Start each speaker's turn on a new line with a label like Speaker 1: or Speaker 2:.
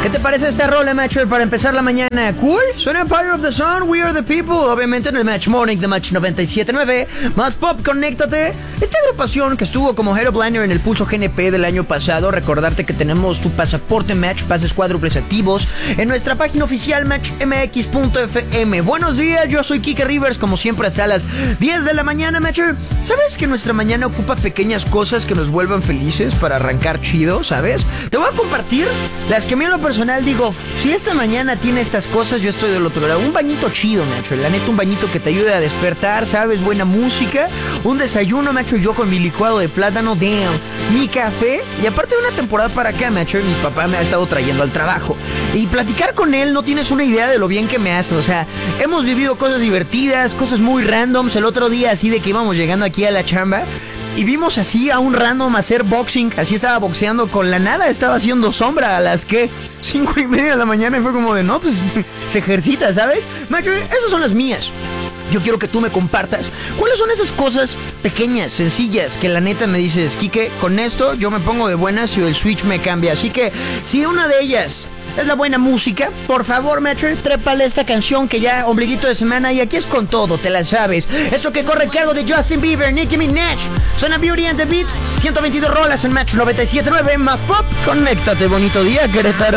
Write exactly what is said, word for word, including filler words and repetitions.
Speaker 1: ¿Qué te parece esta rola, Matcher, para empezar la mañana? ¿Cool? Suena Empire of the Sun, We Are the People, obviamente en el Match Morning de Match noventa y siete punto nueve. Más pop, conéctate. Esta agrupación que estuvo como headliner en el Pulso G N P del año pasado. Recordarte que tenemos tu pasaporte Match, pases cuádruples activos en nuestra página oficial match m x punto f m. Buenos días, yo soy Kike Rivers, como siempre hasta las diez de la mañana, Matcher. ¿Sabes que nuestra mañana ocupa pequeñas cosas que nos vuelvan felices para arrancar chido, sabes? Te voy a compartir las que a mí en lo personal digo, si esta mañana tiene estas cosas, yo estoy del otro lado. Un bañito chido, Matcher, la neta, un bañito que te ayude a despertar, ¿sabes? Buena música, un desayuno, Matcher, yo con mi licuado de plátano, damn, mi café, y aparte de una temporada para acá, Matcher, mi papá me ha estado trayendo al trabajo, y platicar con él no tienes una idea de lo bien que me hace. O sea, hemos vivido cosas divertidas, cosas muy randoms. El otro día así de que íbamos llegando aquí a la chamba y vimos así a un random hacer boxing. Así estaba boxeando con la nada, estaba haciendo sombra a las que cinco y media de la mañana, y fue como de no, pues se ejercita, ¿sabes? Macho, esas son las mías. Yo quiero que tú me compartas cuáles son esas cosas pequeñas, sencillas, que la neta me dices, Kike, con esto yo me pongo de buenas y el switch me cambia. Así que si una de ellas es la buena música, por favor, Matcher, trépale esta canción que ya ombliguito de semana, y aquí es con todo, te la sabes. Esto que corre a cargo de Justin Bieber, Nicki Minaj, suena Beauty and the Beat, ciento veintidós rolas en Match noventa y siete punto nueve, más pop, conéctate, bonito día, Querétaro.